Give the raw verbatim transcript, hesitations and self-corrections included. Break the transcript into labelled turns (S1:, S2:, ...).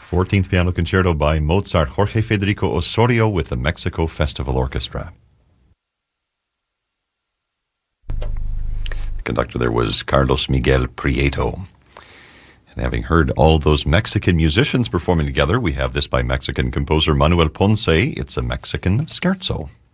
S1: fourteenth Piano Concerto by Mozart, Jorge Federico Osorio with the Mexico Festival Orchestra. The conductor there was Carlos Miguel Prieto. And having heard all those Mexican musicians performing together, we have this by Mexican composer Manuel Ponce. It's a Mexican scherzo.